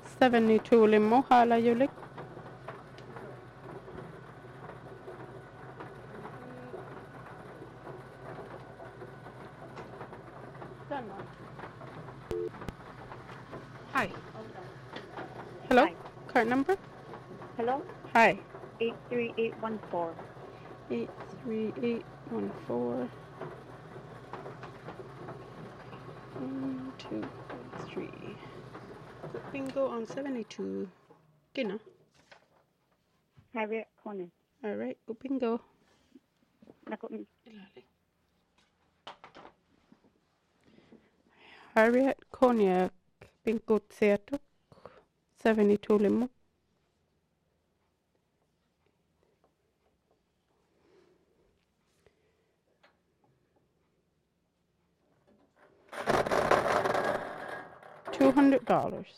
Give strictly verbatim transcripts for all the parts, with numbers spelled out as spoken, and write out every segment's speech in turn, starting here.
seventy-two limo hala Julie. Hi. Hello? Hi. Card number? Hello? Hi. eight three eight one four. eight three eight one four. One, two, three. Bingo on seventy-two. Gina. Harriet Connie. Alright, go bingo. Nako, Harriet Cognac. Bingo Tsetok. seventy-two limo. Two hundred dollars.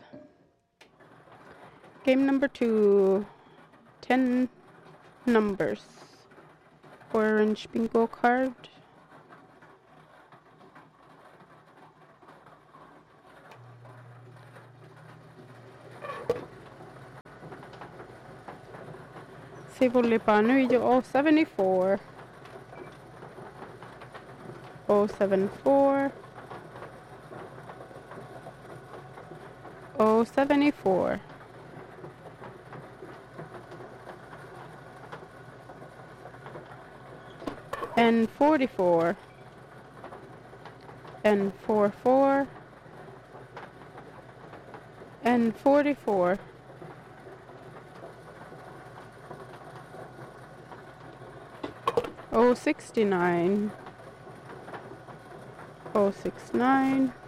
Game number two. Ten numbers. Orange bingo card. Se vuole panno io ho seventy-four. oh seven four. oh seventy-four. And forty-four. And forty-four. And forty-four. oh sixty-nine. oh sixty-nine.